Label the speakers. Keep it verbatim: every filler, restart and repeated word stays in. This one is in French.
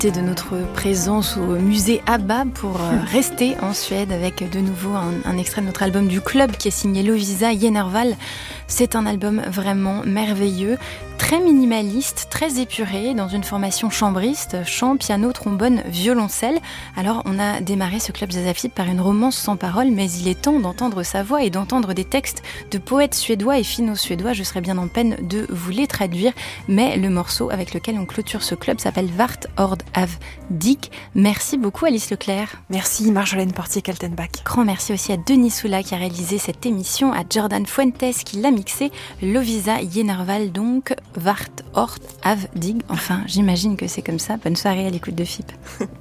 Speaker 1: de notre présence au musée ABBA pour rester en Suède avec de nouveau un, un extrait de notre album du club qui est signé Lovisa Jennervall. C'est un album vraiment merveilleux, très minimaliste, très épuré, dans une formation chambriste, chant, piano, trombone, violoncelle. Alors on a démarré ce club Jazafib par une romance sans parole, mais il est temps d'entendre sa voix et d'entendre des textes de poètes suédois et finno-suédois. Je serais bien en peine de vous les traduire, mais le morceau avec lequel on clôture ce club s'appelle Vart Ord av Dick. Merci beaucoup Alice Leclerc.
Speaker 2: Merci Marjolaine Portier-Kaltenbach.
Speaker 1: Grand merci aussi à Denis Soula qui a réalisé cette émission, à Jordan Fuentes qui l'a mixé, Lovisa Jennervall donc, Vart Ord av Dick. Enfin, j'imagine que c'est comme ça. Bonne soirée à l'écoute de F I P.